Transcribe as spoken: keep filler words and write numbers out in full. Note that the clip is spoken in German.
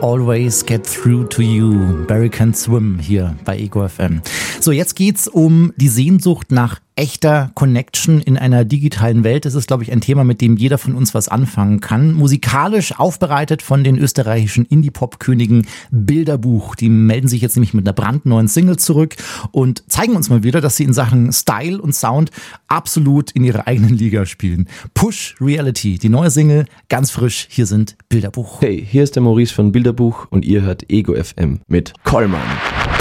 always get through to you. Barry Can Swim hier bei Ego F M. So, jetzt geht's um die Sehnsucht nach echter Connection in einer digitalen Welt. Das ist, glaube ich, ein Thema, mit dem jeder von uns was anfangen kann. Musikalisch aufbereitet von den österreichischen Indie-Pop-Königen Bilderbuch. Die melden sich jetzt nämlich mit einer brandneuen Single zurück und zeigen uns mal wieder, dass sie in Sachen Style und Sound absolut in ihrer eigenen Liga spielen. Push Reality, die neue Single, ganz frisch. Hier sind Bilderbuch. Hey, hier ist der Maurice von Bilderbuch und ihr hört Ego F M mit Kollmann.